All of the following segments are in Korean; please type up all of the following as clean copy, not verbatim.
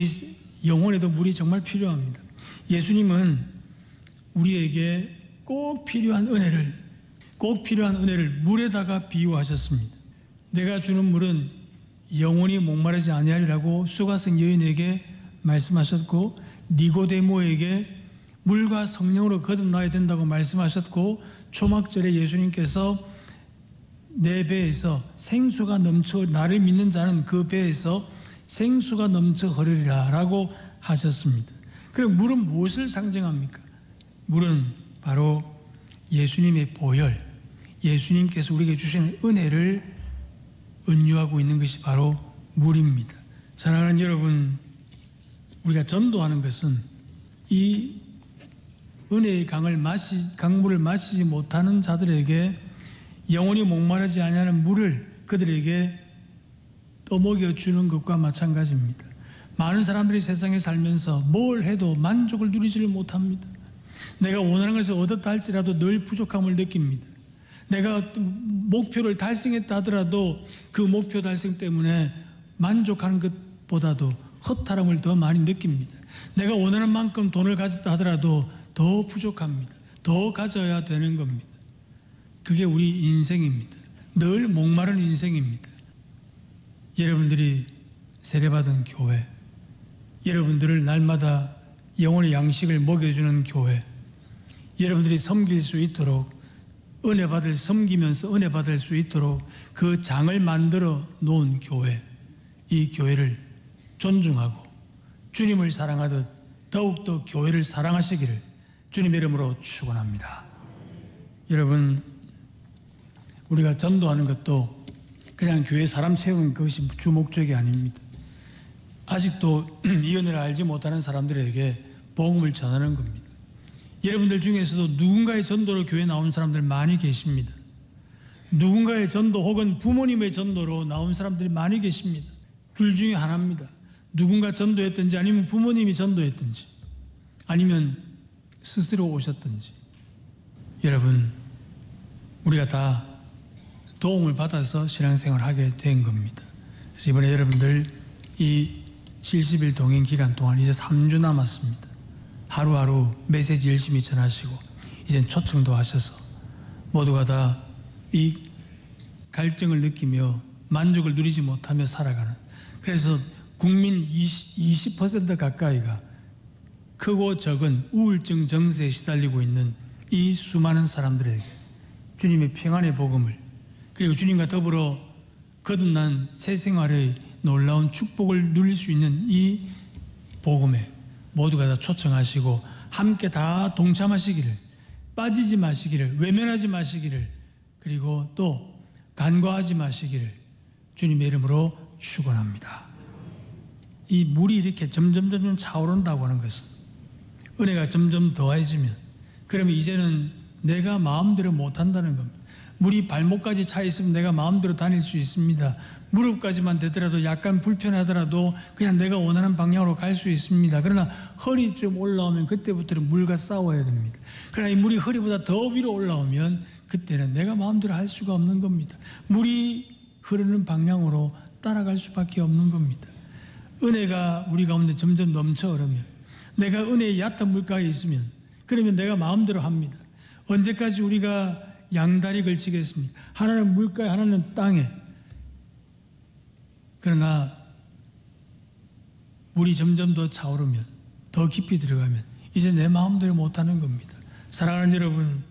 영혼에도 물이 정말 필요합니다. 예수님은 우리에게 꼭 필요한 은혜를 물에다가 비유하셨습니다. 내가 주는 물은 영원히 목마르지 아니하리라고 수가성 여인에게 말씀하셨고, 니고데모에게 물과 성령으로 거듭나야 된다고 말씀하셨고, 초막절에 예수님께서 내 배에서 생수가 넘쳐, 나를 믿는 자는 그 배에서 생수가 넘쳐 흐르리라 라고 하셨습니다. 그럼 물은 무엇을 상징합니까? 물은 바로 예수님의 보혈, 예수님께서 우리에게 주시는 은혜를 은유하고 있는 것이 바로 물입니다. 사랑하는 여러분, 우리가 전도하는 것은 이 은혜의 강물을 마시지 못하는 자들에게 영원히 목마르지 아니하는 물을 그들에게 떠먹여 주는 것과 마찬가지입니다. 많은 사람들이 세상에 살면서 뭘 해도 만족을 누리지를 못합니다. 내가 원하는 것을 얻었다 할지라도 늘 부족함을 느낍니다. 내가 목표를 달성했다 하더라도 그 목표 달성 때문에 만족하는 것보다도 허탈함을 더 많이 느낍니다. 내가 원하는 만큼 돈을 가졌다 하더라도 더 부족합니다. 더 가져야 되는 겁니다. 그게 우리 인생입니다. 늘 목마른 인생입니다. 여러분들이 세례받은 교회, 여러분들을 날마다 영혼의 양식을 먹여주는 교회, 여러분들이 섬길 수 있도록 섬기면서 은혜 받을 수 있도록 그 장을 만들어 놓은 교회, 이 교회를 존중하고 주님을 사랑하듯 더욱더 교회를 사랑하시기를 주님의 이름으로 축원합니다. 여러분, 우리가 전도하는 것도 그냥 교회 사람 채우는 것이 주 목적이 아닙니다. 아직도 이 은혜를 알지 못하는 사람들에게 복음을 전하는 겁니다. 여러분들 중에서도 누군가의 전도로 교회에 나온 사람들 많이 계십니다. 누군가의 전도 혹은 부모님의 전도로 나온 사람들이 많이 계십니다. 둘 중에 하나입니다. 누군가 전도했든지 아니면 부모님이 전도했든지 아니면 스스로 오셨든지. 여러분, 우리가 다 도움을 받아서 신앙생활을 하게 된 겁니다. 그래서 이번에 여러분들 이 70일 동행 기간 동안 이제 3주 남았습니다. 하루하루 메시지 열심히 전하시고 이젠 초청도 하셔서 모두가 다 이 갈증을 느끼며 만족을 누리지 못하며 살아가는, 그래서 국민 20% 가까이가 크고 적은 우울증 정세에 시달리고 있는 이 수많은 사람들에게 주님의 평안의 복음을, 그리고 주님과 더불어 거듭난 새 생활의 놀라운 축복을 누릴 수 있는 이 복음에 모두가 다 초청하시고 함께 다 동참하시기를, 빠지지 마시기를, 외면하지 마시기를, 그리고 또 간과하지 마시기를 주님의 이름으로 축원합니다. 이 물이 이렇게 점점 차오른다고 하는 것은 은혜가 점점 더해지면, 그러면 이제는 내가 마음대로 못한다는 겁니다. 물이 발목까지 차 있으면 내가 마음대로 다닐 수 있습니다. 무릎까지만 되더라도 약간 불편하더라도 그냥 내가 원하는 방향으로 갈 수 있습니다. 그러나 허리쯤 올라오면 그때부터는 물과 싸워야 됩니다. 그러나 이 물이 허리보다 더 위로 올라오면 그때는 내가 마음대로 할 수가 없는 겁니다. 물이 흐르는 방향으로 따라갈 수밖에 없는 겁니다. 은혜가 우리 가운데 점점 넘쳐 흐르면, 내가 은혜의 얕은 물가에 있으면 그러면 내가 마음대로 합니다. 언제까지 우리가 양다리 걸치겠습니까? 하나는 물가에, 하나는 땅에. 그러나 물이 점점 더 차오르면, 더 깊이 들어가면 이제 내 마음대로 못하는 겁니다. 사랑하는 여러분,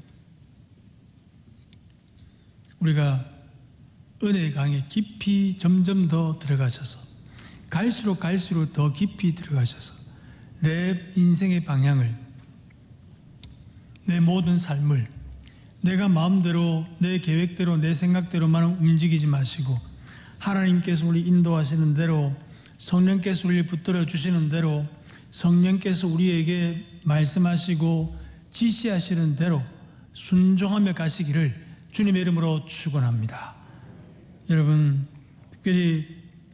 우리가 은혜의 강에 깊이 점점 더 들어가셔서 갈수록 더 깊이 들어가셔서 내 인생의 방향을, 내 모든 삶을 내가 마음대로, 내 계획대로, 내 생각대로만 움직이지 마시고 하나님께서 우리 인도하시는 대로, 성령께서 우리를 붙들어 주시는 대로, 성령께서 우리에게 말씀하시고 지시하시는 대로 순종하며 가시기를 주님의 이름으로 축원합니다. 여러분, 특별히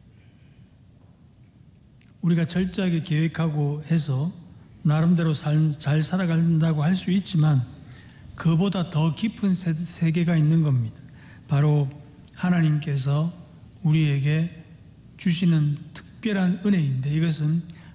우리가 철저하게 계획하고 해서 나름대로 잘 살아간다고 할 수 있지만 그보다 더 깊은 세계가 있는 겁니다. 바로 하나님께서 우리에게 주시는 특별한 은혜인데, 이것은